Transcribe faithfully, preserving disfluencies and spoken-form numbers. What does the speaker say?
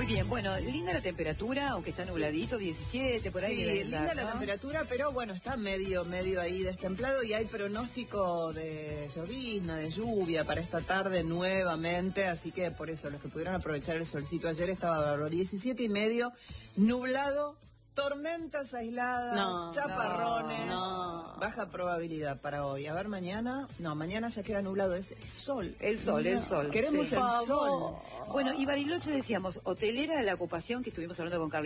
bien, bueno, linda la temperatura, aunque está nubladito, diecisiete, por ahí. Sí, debe linda andar, la ¿no? temperatura, pero bueno, está medio, medio ahí destemplado y hay pronóstico de llovizna, de lluvia para esta tarde nuevamente, así que por eso los que pudieron aprovechar el solcito ayer estaba bárbaro. diecisiete y medio, nublado, tormentas aisladas, No, chaparrones, no, no. baja probabilidad para hoy. A ver, mañana, no, mañana ya queda nublado, es el sol. El sol, No, el sol. Queremos sí. el sol. Bueno, y Bariloche decíamos, hotelera la ocupación que estuvimos hablando con Carlos.